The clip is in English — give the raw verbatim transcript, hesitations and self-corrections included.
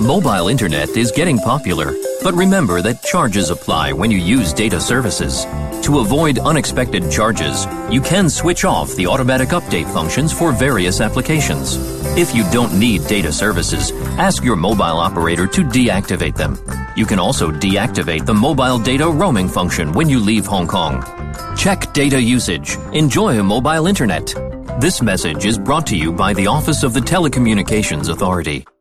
Mobile internet is getting popular, but remember that charges apply when you use data services. To avoid unexpected charges, you can switch off the automatic update functions for various applications. If you don't need data services, ask your mobile operator to deactivate them. You can also deactivate the mobile data roaming function when you leave Hong Kong. Check data usage. Enjoy mobile internet. This message is brought to you by the Office of the Telecommunications Authority.